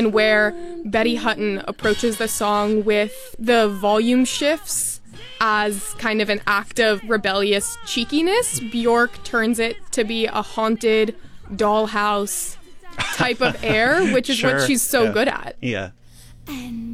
and where Betty Hutton approaches the song with the volume shifts as kind of an act of rebellious cheekiness, Bjork turns it to be a haunted dollhouse type of air, which is what she's so good at. Yeah.